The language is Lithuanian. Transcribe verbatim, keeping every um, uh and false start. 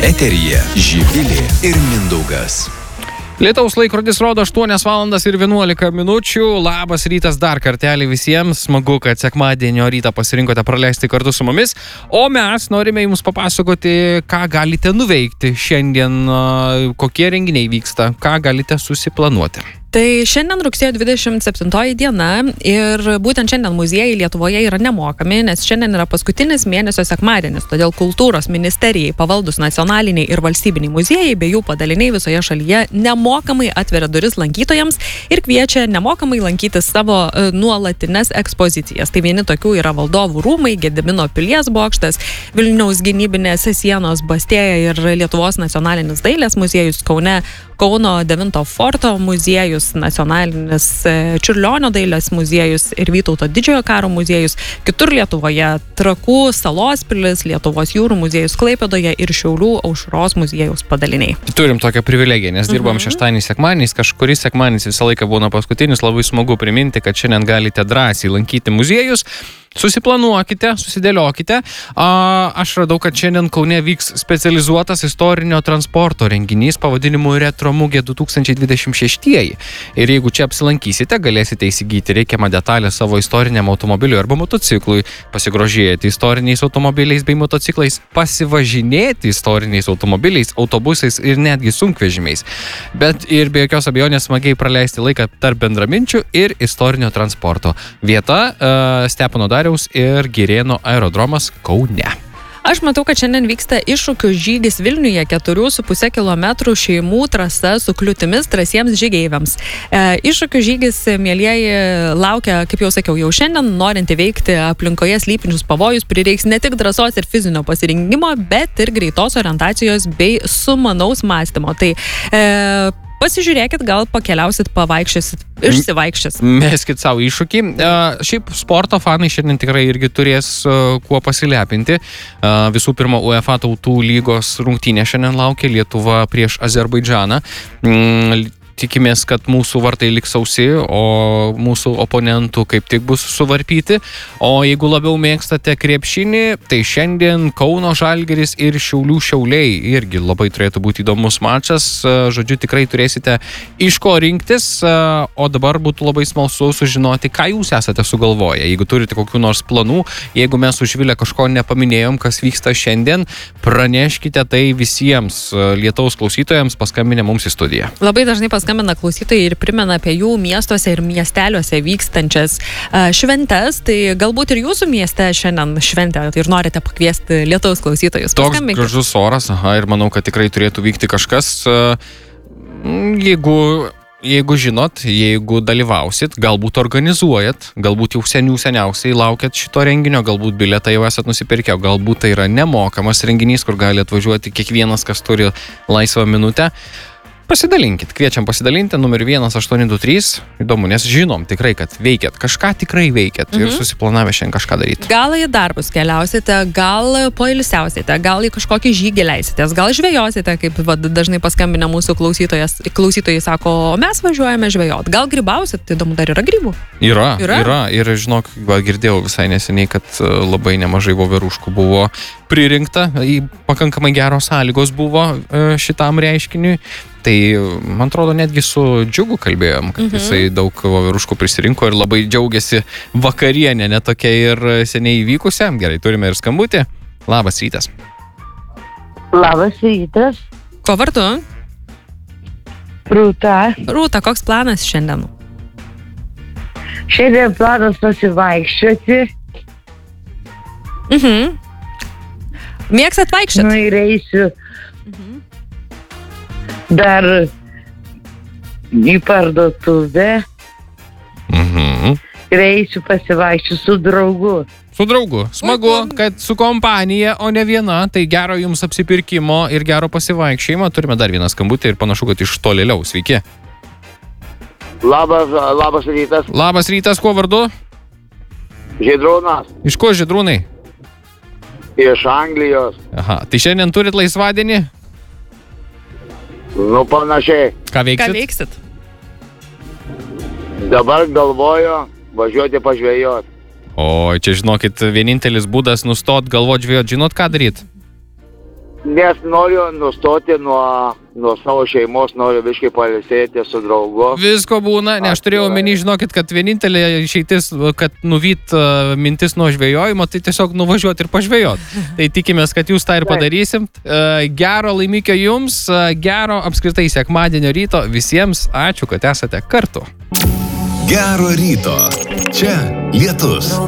Eteryje Živilė ir Mindaugas. Lietaus laikrodis rodo aštuonios valandas ir vienuolika minučių. Labas rytas dar kartelį visiems. Smagu, kad sekmadienio rytą pasirinkote praleisti kartu su mumis. O mes norime jums papasakoti, ką galite nuveikti šiandien, kokie renginiai vyksta, ką galite susiplanuoti. Tai šiandien rugsėjo dvidešimt septintoji diena ir būtent šiandien muziejai Lietuvoje yra nemokami, nes šiandien yra paskutinis mėnesio sekmadienis, todėl kultūros ministerijai pavaldus nacionaliniai ir valstybiniai muziejai bei jų padaliniai visoje šalyje nemokamai atveria duris lankytojams ir kviečia nemokamai lankyti savo nuolatines ekspozicijas. Tai vieni tokių yra Valdovų rūmai, Gedimino pilies bokštas, Vilniaus gynybinės sienos bastėja ir Lietuvos nacionalinis dailės muziejus Kaune, Kauno devinto forto muziejus, nacionalinis Čiurlionio dailės muziejus ir Vytauto didžiojo karo muziejus. Kitur Lietuvoje Trakų salos pilis, Lietuvos jūrų muziejus Klaipėdoje ir Šiaulių Aušros muziejaus padaliniai. Turim tokią privilegiją, nes dirbam Mhm. šeštadienį sekmadieniais, kažkuris sekmadienis visą laiką būna paskutinis. Labai smagu priminti, kad šiandien galite drąsiai lankyti muziejus. Susiplanuokite, susidėliokite. A, aš radau, kad šiandien Kaune vyks specializuotas istorinio transporto renginys pavadinimu Retro Mugė du tūkstančiai dvidešimt šeštieji. Ir jeigu čia apsilankysite, galėsite įsigyti reikiamą detalę savo istoriniam automobiliui arba motociklui, pasigrožėti istoriniais automobiliais bei motociklais, pasivažinėti istoriniais automobiliais, autobusais ir netgi sunkvežimiais. Bet ir be jokios abejonės smagiai praleisti laiką tarp bendraminčių ir istorinio transporto. Vieta uh, Stepono Dariaus ir Girėno aerodromas Kaune. Aš matau, kad šiandien vyksta iššūkių žygis Vilniuje keturių su puse kilometrų šeimų trasa su kliūtimis drąsiems žygeiviams. E, iššūkių žygis, mielieji, laukia, kaip jau sakiau, jau šiandien, norint įveikti aplinkoje slypinčius pavojus, prireiks ne tik drąsos ir fizinio pasirinkimo, bet ir greitos orientacijos bei sumanaus mąstymo. Tai e, pasižiūrėkit, gal pakeliausit, pavaikščiosit, išsivaikščiosit. Meskit savo iššūkį. Uh, šiaip sporto fanai šiandien tikrai irgi turės uh, kuo pasilepinti. Uh, visų pirma, UEFA tautų lygos rungtynė šiandien laukia, Lietuva prieš Azerbaidžaną. Mm, Tikimės, kad mūsų vartai liks sausi, o mūsų oponentų kaip tik bus suvarpyti. O jeigu labiau mėgstate krepšinį, tai šiandien Kauno Žalgiris ir Šiaulių Šiauliai irgi labai turėtų būti įdomus mačas. Žodžiu, tikrai turėsite iš ko rinktis. O dabar būtų labai smalsu sužinoti, ką jūs esate sugalvoję. Jeigu turite kokių nors planų, jeigu mes su Živilė kažko nepaminėjom, kas vyksta šiandien, praneškite tai visiems Lietaus klausytojams, paskambinę mums į studiją. Labai dažnai paskambina klausytojai ir primena apie jų miestuose ir miesteliuose vykstančias uh, šventes. Tai galbūt ir jūsų mieste šiandien šventė ir norite pakviesti Lietaus klausytojus. Toks gražus oras, aha, ir manau, kad tikrai turėtų vykti kažkas. Uh, jeigu, jeigu žinot, jeigu dalyvausit, galbūt organizuojat, galbūt jau senių seniausiai laukiat šito renginio, galbūt bilietą jau esat nusipirkę, galbūt tai yra nemokamas renginys, kur gali atvažiuoti kiekvienas, kas turi laisvą minutę. Pasidalinkit, kviečiam pasidalinti, numeriu vienas aštuoni du trys, įdomu, nes žinom tikrai, kad veikiat, kažką tikrai veikiat mhm. ir susiplanavę šiandien kažką daryti. Gal į darbus keliausite, gal poilsiausite, gal į kažkokį žygį leisitės, gal žvejosite, kaip va, dažnai paskambina mūsų klausytojai, sako, o mes važiuojame žvejot, gal grybausit, įdomu, dar yra grybų? Yra, yra, yra ir žinok, va, girdėjau visai neseniai, kad labai nemažai voveruškų buvo pririnkta, pakankamai geros sąlygos buvo šitam reiškiniui. Tai, man atrodo, netgi su Džiugu kalbėjom, kad mhm. jisai daug voveruškų prisirinko ir labai džiaugiasi vakarienė, netokia ir seniai įvykusią. Gerai, turime ir skambutį. Labas rytas. Labas rytas. Ko vardu? Rūta. Rūta, koks planas šiandien? Šiandien planas pasivaikščioti. Mhm. Mėgstat vaikščioti? Nu ir eisiu. Mhm. Dar į parduotuvę Mhm. ir eisiu pasivaikščioti su draugu. Su draugu. Smagu, kad su kompanija, o ne viena. Tai gero jums apsipirkimo ir gero pasivaikščiojimo. Turime dar vieną skambutį ir panašu, kad iš tolėliau. Sveiki. Labas, labas rytas. Labas rytas, kuo vardu? Žydrūnas. Iš ko Žydrūnai? Iš Anglijos. Aha, tai šiandien turit laisvadienį? Nu, panašiai. Ką veiksit? Ką veiksit? Dabar galvoju važiuoti pažvejot. O čia, žinokit, vienintelis būdas nustot galvot žvejot, žinot ką daryt? Nes noriu nustoti nuo, nuo savo šeimos, noriu biškai pailsėti su draugu. Visko būna, ne, aš turėjau omeny, žinokit, kad vienintelė išeitis, kad nuvyt uh, mintis nuo žvejojimo, tai tiesiog nuvažiuoti ir pažvejot. Tai tikimės, kad jūs tą ir padarysim. Uh, gero laimikio jums, uh, gero apskritai sekmadienio ryto visiems. Ačiū, kad esate kartu. Gero ryto. Čia Lietus.